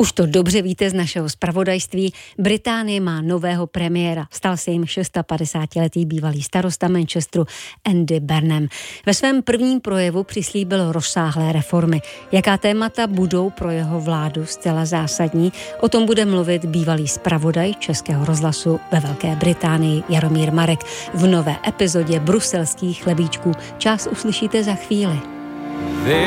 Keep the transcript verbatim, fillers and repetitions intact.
Už to dobře víte z našeho zpravodajství. Británie má nového premiéra. Stal se jim šedesátiletý bývalý starosta Manchesteru Andy Burnham. Ve svém prvním projevu přislíbil rozsáhlé reformy. Jaká témata budou pro jeho vládu zcela zásadní? O tom bude mluvit bývalý zpravodaj Českého rozhlasu ve Velké Británii Jaromír Marek v nové epizodě Bruselských chlebíčků. Část uslyšíte za chvíli.